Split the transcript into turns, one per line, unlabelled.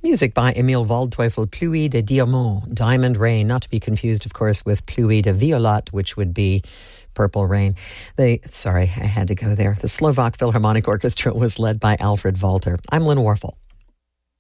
Music by Emile Waldteufel, Pluie de Diamant, Diamond Rain, not to be confused, of course, with Pluie de Violette, which would be Purple Rain. Sorry, I had to go there. The Slovak Philharmonic Orchestra was led by Alfred Walter. I'm Lynn Warfel.